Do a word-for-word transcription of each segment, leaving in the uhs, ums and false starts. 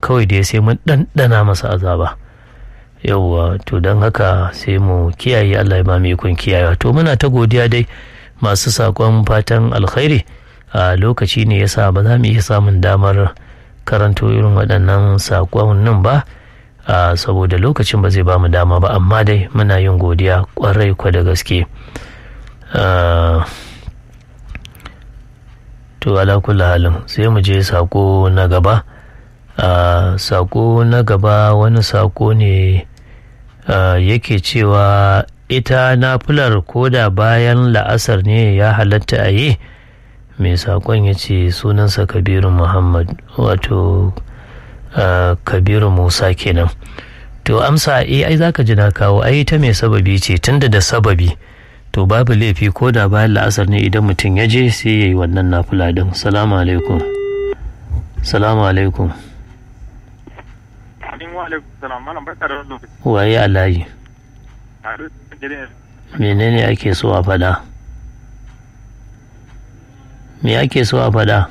kawai dai sai mun ɗanɗana masa azaba. Yauwa to don haka sai mu kiyaye, Allah ya ba mu ikon kiyayewa. To muna ta godiya dai masu saƙon fatan alkhairi, a lokaci ne yasa ba za mu iya samun damar karanto irin waɗannan saƙonnin ba, saboda lokacin ba zai ba mu dama ba, amma dai muna yin godiya ƙwarai kwa da gaske. To ala kulli halin sai mu je saƙo na gaba. Saƙo na gaba wani saƙo ne yake cewa ita nafilar koda bayan la'asar ne ya halatta a yi. Mai saƙon ya ce sunansa Kabiru Muhammad, wato Kabiru Musa kenan. To amsa eh ai zaka ji na kawo, ai ta mai sababi ce, tunda da sababi to babu laifi ko da bayan la'asar ne idan mutum ya je sai ya yi wannan nafila din. Salamu alaikum. Salamu alaikum. Waye alayi? Menene ake so a faɗa? Me ake so a faɗa?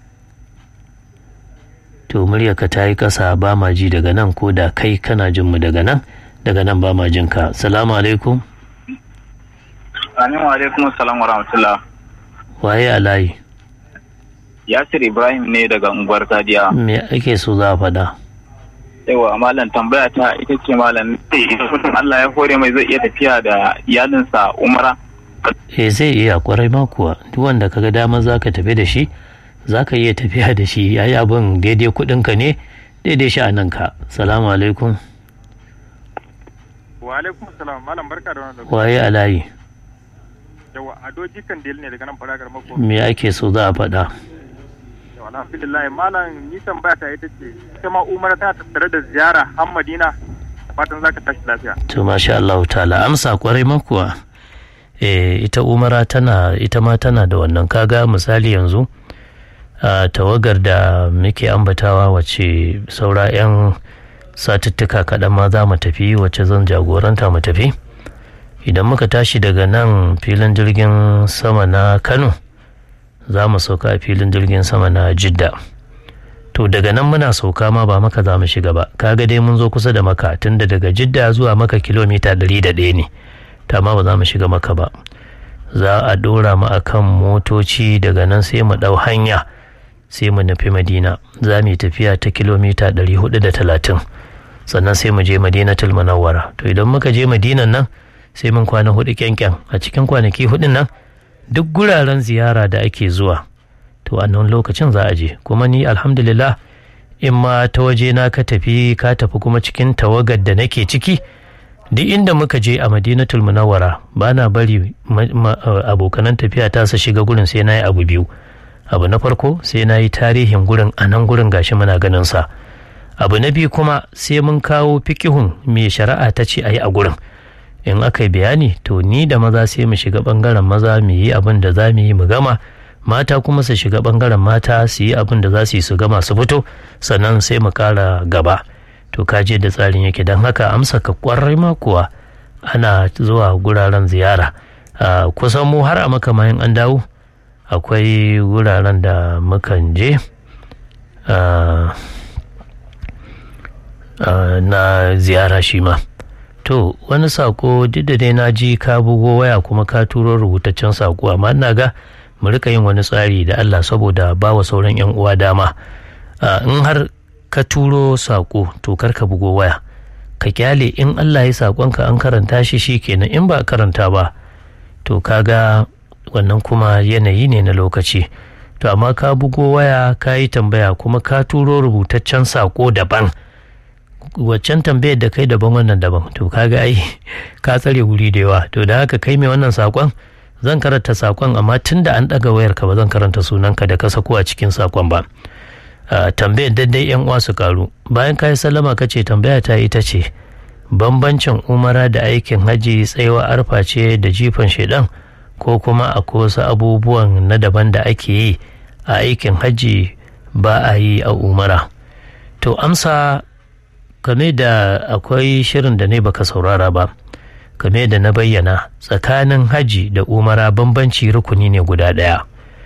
To muryarka ta yi ƙasa, ba ma ji daga nan, ko da kai kana jin mu daga nan, daga nan ba ma jin ka. Salamu alaikum. Amin wa alaikum salam wa rahmatullah. Waye alayi? Yasir Ibrahim ne daga unguwar Kadiya. Me ake so za a faɗa? Yawa malam, tambaya ta ita ce malam, idan mutum Allah ya hore mai zai iya tafiya da iyalinsa umara? Eh zai iya, kwarai ma kuwa. Duk wanda kaga dama zaka tafi da shi, zaka iya tafiya da shi. Yayi abin daidai kudin ka ne, daidai sha'anin ka. Salamu alaikum. Wa alaikum salam, malam barka da wannan. Waye alayi? Yawa Ado Jikan Del ne daga nan Faragar Mako. Me ake so za a faɗa? Yawa alhamdulillah malam, ni tambaya ta ita ce, ita ma umara ta tattare da ziyara har Madina, fatan zaka tashi lafiya. To masha Allah ta'ala, amsa kwarai ma kuwa. Eh ita umara tana, ita ma tana da wannan. Kaga misali yanzu a tawagar da muke ambatawa wacce saura 'yan satuttuka kaɗan ma za mu tafi, wacce zan jagoranta mu tafi. Idan muka tashi daga nan filin jirgin sama na Kano, za mu sauka a filin jirgin sama na Jidda. To daga nan muna sauka ma ba Maka za mu shiga ba. Kaga dai mun zo kusa da Maka, tunda daga Jidda zuwa Maka kilomita ɗari da ɗaya ne. Ta ma ba za mu shiga Maka ba. Za a ɗora mu akan motoci, daga nan sai mu ɗau hanya sai mu nufi Madina. Za mu yi tafiya ta kilomita ɗari hudu da talatin, sannan sai mu je Madinatul Munawwara. To idan muka je Madinan nan sai mun kwana hudu kyankyan. A cikin kwanaki hudun nan duk guraren ziyara da ake zuwa, to a nan lokacin za a je. Kuma ni alhamdulillah, in ma ta waje na ka tafi, ka tafi kuma cikin tawagar da nake ciki, duk inda muka je a Madinatul Munawwara ba na bari abokanan tafiya ta su shiga gurin sai na yi abu biyu. Abu na farko sai na yi tarihin gurin, a nan gurin gashi muna ganin sa. Abu na biyu kuma sai mun kawo fikihun me shari'a ta ce a yi a gurin. In aka yi bayani, to ni da maza sai mu shiga bangaren maza mu yi abin da za mu yi mu gama, mata kuma su shiga bangaren mata su yi abin da za su yi su gama su fito, sannan sai mu kara gaba. To kaje da tsarin yake. Don haka amsa ka kwarai ma kuwa ana zuwa guraren ziyara. Kusan mu har a Maka ma in an dawo akwai wuraren da mukan je na ziyara shi ma. To wani sako, duk da dai na ji ka bugo waya kuma ka turo rubutaccen sako, amma ina ga mu rika yin wani tsari da Allah, saboda ba wa sauran yan uwa dama. In har ka turo sako to kar ka bugo waya, ka kyale. In Allah ya sakonka an karanta shi shikenan, in ba karanta ba to kaga wannan kuma yanayi ne na lokaci. To amma ka bugo waya, ka yi tambaya, kuma ka turo rubutaccen sako daban, waccan tambayar da kai daban, wannan daban, to kaga ai ka tsare wuri da yawa. To da haka kai mai wannan sakon zan karanta sakon, amma tunda an daga wayarka ba zan karanta sunanka da ka sako a cikin sakon ba. Tambayar daidai yan uwa su karu. Bayan ka yi sallama ka ce tambaya ta ita ce, bambancin umara da aikin haji tsayuwa arfa ce da jifan shedan, ko kuma akwai wasu abubuwan na daban da ake yi a aikin haji ba a yi a umara? To amsa, kame da akwai shirin da ne baka saurara ba, kame da na bayyana, tsakanin haji da umara bambanci rukuni ne guda ɗaya.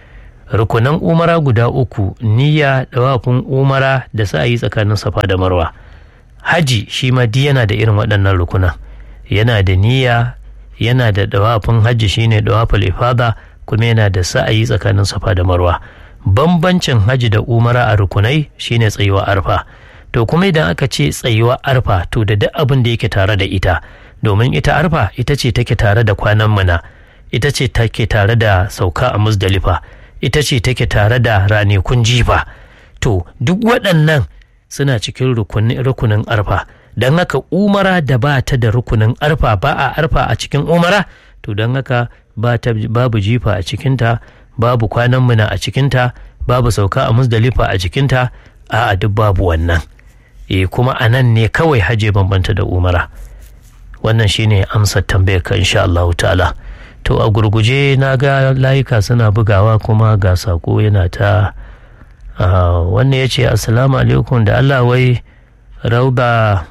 rukunan umara guda uku, niyya, dawafin umara da sa'ayi tsakanin safa da marwa. Haji shi ma di yana da irin waɗannan rukunan, yana da niyya, yana da dawafin haji shine dawaful ifada, kuma yana da sa'ayi tsakanin safa da marwa. Bambancin haji da umara a rukunai shine tsayuwa arfa. To kuma idan aka ce tsayuwa arfa, to da duk abin da yake tare da ita, domin ita arfa ita ce take tare da kwanan muna, ita ce take tare da sauka a Muzdalifa, ita ce take tare da ranakun jifa. To duk waɗannan suna cikin rukunin arfa. Don haka umara da ba ta da rukunin arfa, ba a arfa a cikin umara, to don haka babu jifa a cikinta, babu kwanan muna a cikinta, babu sauka a Muzdalifa a cikinta, a'a duk babu wannan. E kuma a nan ne kawai haje bambanta da umara. Wannan shine amsar tambayar ka insha Allah ta'ala. To a gurguje na ga layuka suna bugawa kuma ga sako yana ta wannan ya ce assalamu alaikum, da Allah wai rauda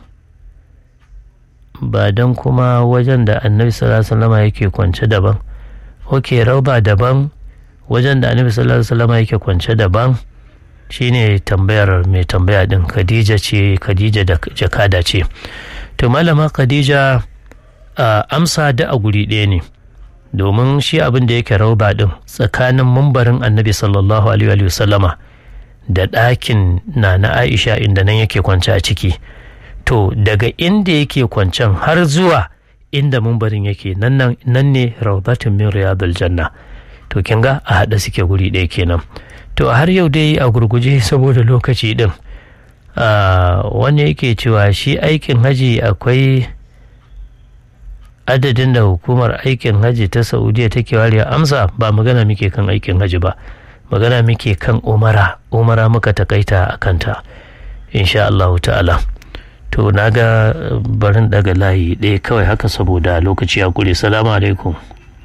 ba dan kuma wajen da annabi sallallahu alaihi wasallam yake kwance daban. Ok, rauda daban, wajen da annabi sallallahu alaihi wasallam yake kwance daban. Shine tambayar mai tambaya din. Khadija ce, Khadija da jakada ce. To malama Khadija, amsa da a guri ɗaya ne, domin shi abin da yake rauba din tsakanin mumbarin annabi sallallahu alaihi wasallama da ɗakin na na Aisha inda nan yake kwance a ciki. To daga inda yake kwancen har zuwa inda mumbarin yake nan ne rawdatun min riyadul janna. To kin ga a haɗa suke guri ɗaya kenan. To har yau dai a gurguje saboda lokaci din, wanda yake cewa shi aikin haji akwai adadin da hukumar aikin haji ta Saudiya take ware. Amsa, ba magana muke kan aikin haji ba, magana muke kan umara. Umara muka takaita a kanta insha Allah ta'ala. To naga barin daga layi ɗaya kawai haka saboda lokaci ya kure. Salamu alaikum.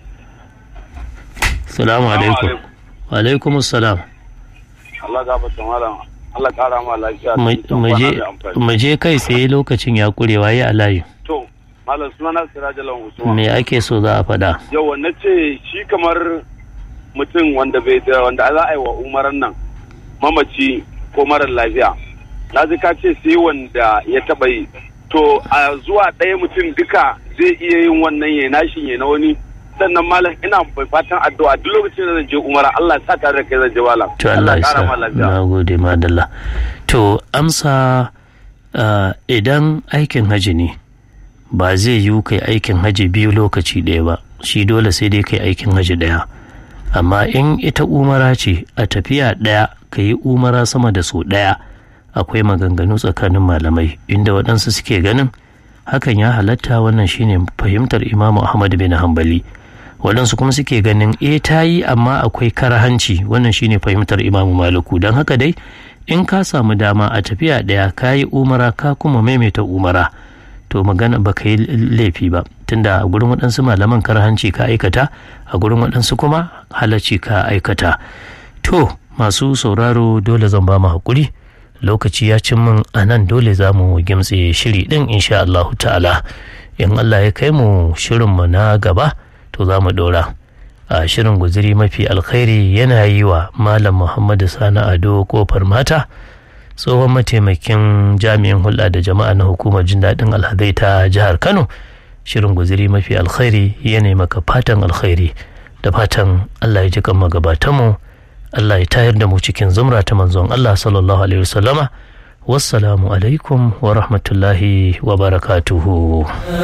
Salamu alaikum. Wa alaikum assalam. Allah gafarta malam, Allah kara ma lafiya. Mu je kai tsaye, lokacin ya kure. Waye a layi? To malam sunana Sirajalan Usman. Me ake so za a faɗa? Yau na ce shi kamar mutum wanda bai da wanda za a yi wa umaran nan, mamaci ko marar lafiya, na ji ka ce sai wanda ya taɓa yi. To a zuwa ɗaya mutum duka zai iya yin wannan ya nashi ya na wani. Sannan malam ina fatan addu'a duk lokacin da zan je umara, Allah sa tare da kai zan je malam. To Allah ya sa. Na gode madalla. To amsa, idan aikin haji ne ba zai yiwu kai aikin haji biyu lokaci ɗaya ba, shi dole sai dai kai aikin haji ɗaya. Amma in ita umara ce, a tafiya ɗaya ka yi umara sama da sau ɗaya, akwai maganganu tsakanin malamai inda waɗansu suke ganin hakan ya halatta. Wannan shine fahimtar Imamu Ahmad bin Hanbali. Waɗansu kuma suke ganin e ta yi amma akwai karahanci. Wannan shine fahimtar Imamu Maliku. Don haka dai in ka samu dama a tafiya ɗaya ka yi umara ka kuma maimaita umara, to magana ba ka yi laifi ba, tunda a gurin waɗansu malaman karahanci ka aikata, a gurin waɗansu kuma halacci ka aikata. To masu sauraro, dole zan ba mu haƙuri, lokaci ya cin min a nan, dole za mu gimtse shiri ɗin insha Allah ta'ala. In Allah ya kai mu shirinmu na gaba, to za mu ɗora. A shirin guziri mafi alkhairi yana yi wa Malam Muhammadu Sani Ado Kofar Mata, tsohon mataimakin jami'in hulɗa da jama'a na hukumar jin daɗin alhazai ta jihar Kano. Shirin guziri mafi alkhairi yana maka fatan alkhairi, da fatan Allah ya ji kan magabatanmu, Allah ya tayar da mu cikin zumra ta manzon Allah sallallahu alaihi wasallama. Wassalamu alaikum wa rahmatullahi wa barakatuhu.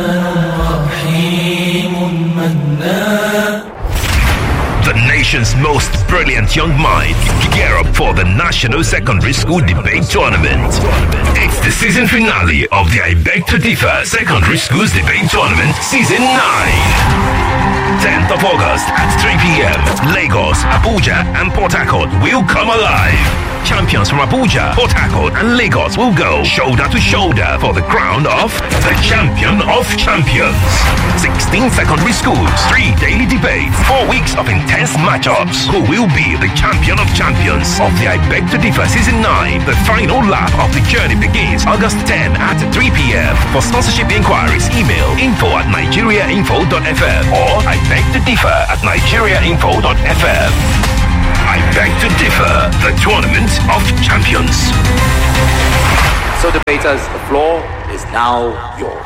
The nation's most brilliant young minds gear up for the National Secondary School Debate Tournament. It's the season finale of the I Beg to Differ Secondary Schools Debate Tournament Season nine. tenth of August at three p.m. Lagos, Abuja and Port Harcourt will come alive. Champions from Abuja, Port Harcourt and Lagos will go shoulder to shoulder for the crown of the Champion of Champions. sixteen secondary schools, three daily debates, four weeks of intense matchups. Who will be the Champion of Champions of the I Beg to Differ Season nine? The final lap of the journey begins August tenth at three p.m. For sponsorship inquiries, email info at nigeriainfo dot f m or I beg to differ at nigeriainfo dot f m. I Beg to Differ, the Tournament of Champions. So, debaters, the floor is now yours.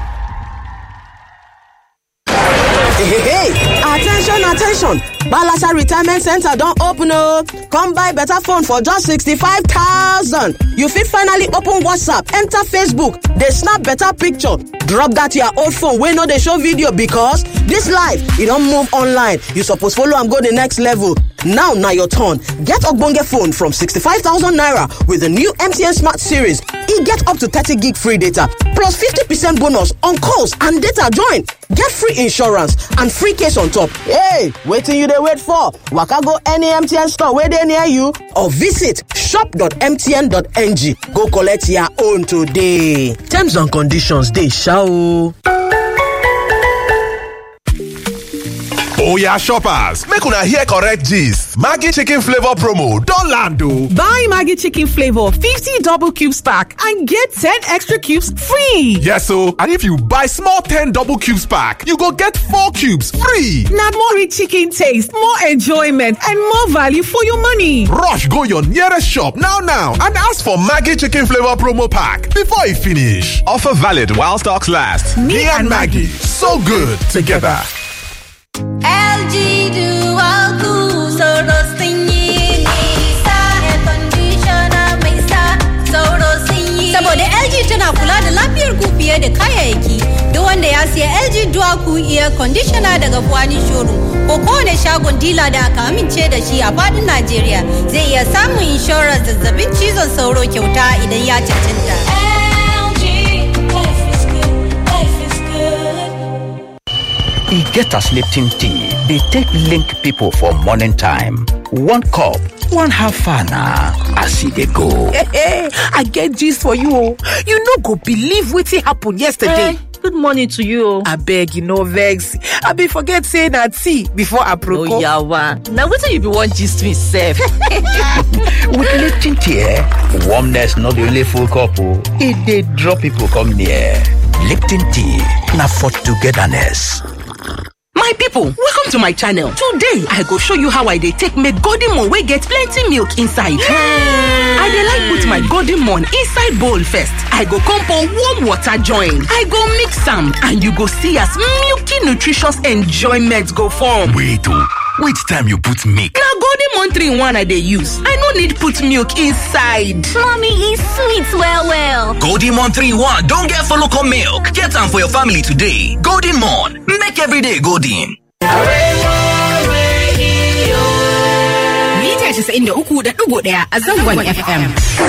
Hey, hey, hey, attention, attention. Balasa Retirement Center don't open oh. Come buy better phone for just sixty-five thousand. You fit finally open WhatsApp, enter Facebook, they snap better picture. Drop that your old phone wey no dey show video because this life, e don't move online. You suppose follow and go the next level. Now, now your turn. Get Ogbonge phone from sixty-five thousand naira with the new M T N Smart Series. E get up to thirty gig free data plus fifty percent bonus on calls and data join. Get free insurance and free case on top. Hey, waiting you dey wait for? Waka go any M T N store where they near you or visit shop dot m t n dot n g. Go collect your own today. Terms and conditions dey sha o. Oya shoppers, make una hear correct gist. Maggi chicken flavor promo don land o. Buy Maggi chicken flavor fifty double cubes pack and get ten extra cubes free. Yes o, and if you buy small ten double cubes pack, you go get four cubes free. Na more rich chicken taste, more enjoyment and more value for your money. Rush go your nearest shop now now and ask for Maggi chicken flavor promo pack before e finish. Offer valid while stocks last. Me and Maggi, so good together. L G Dual Cool Sauro Sanyi Nisa Air Conditioner mai sa sauro sanyi. Saboda L G tana kula da lafiyar ku fiye da kayayyaki. Duk wanda ya siya L G Dual Cool Air Conditioner daga Buwani Showroom ko kowane shagon dila da aka amince da shi a fadin Najeriya zai iya samun inshorar zazzabin cizon sauro kyauta idan ya cancanta. L G, life is good, life is good. E get as Lipton tea. They take link people for morning time. One cup, one half an hour. As e dey go. Hey, hey, I get gist for you. Oh. You no go believe wetin happen yesterday. Hey, good morning to you. I beg you no vex. I be forget say na tea before aproko. Oh yawa. Now wetin you be want gist me sef? With Lipton tea, eh, warmness not the only full cup. Oh. E dey draw people come near. Lipton tea, na for togetherness. My people, welcome to my channel. Today, I go show you how I dey take make golden mon wey get plenty milk inside. I dey like put my golden mon inside bowl first. I go come pour warm water join. I go mix am and you go see as milky nutritious enjoyment go form. Wait oh, which time you put milk? Na golden mon three in one I dey use. I no need put milk inside. Mommy is sweet well well. Golden Mon three in one don get follow come milk. Get am for your family today. Golden Mon, make every day golden. Mita casa'in da uku da ɗigo ɗaya a zangon F M.